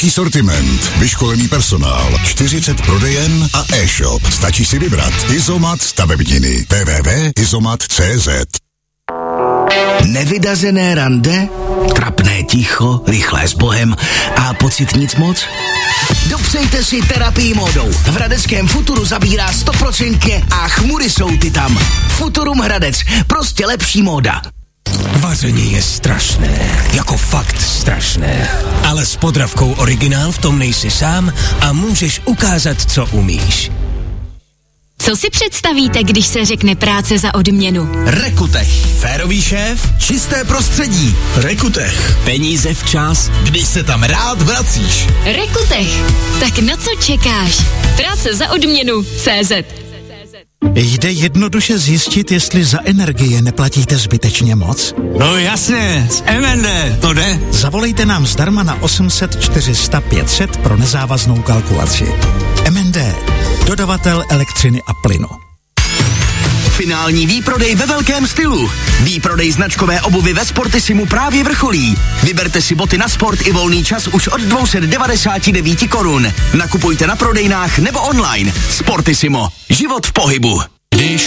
Velký sortiment, vyškolený personál, 40 prodejen a e-shop. Stačí si vybrat. Izomat stavebniny. www.izomat.cz. Nevydazené rande? Trapné ticho, rychlé s Bohem a pocit nic moc? Dopřejte si terapii módou. V hradeckém Futuru zabírá 100% a chmury jsou ty tam. Futurum Hradec, prostě lepší móda. Vaření je strašné, jako fakt strašné. Ale s Podravkou Originál v tom nejsi sám a můžeš ukázat, co umíš. Co si představíte, když se řekne práce za odměnu? Rekutech. Férový šéf, čisté prostředí. Rekutech. Peníze včas, když se tam rád vracíš. Rekutech. Tak na co čekáš? Práce za odměnu. CZ. Jde jednoduše zjistit, jestli za energie neplatíte zbytečně moc? No jasně, z MND, to jde. Zavolejte nám zdarma na 800 400 500 pro nezávaznou kalkulaci. MND, dodavatel elektřiny a plynu. Finální výprodej ve velkém stylu. Výprodej značkové obuvy ve Sportisimu právě vrcholí. Vyberte si boty na sport i volný čas už od 299 korun. Nakupujte na prodejnách nebo online. Sportisimo. Život v pohybu.